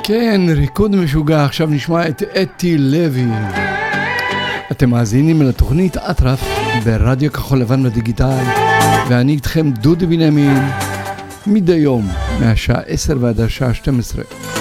כן, ריקוד משוגע. עכשיו נשמע את אתי לוי. אתם מאזינים לתוכנית אטרף ברדיו כחול לבן בדיגיטל, ואני איתכם דודי בנימין, מדי יום מהשעה 10 ועד השעה 12.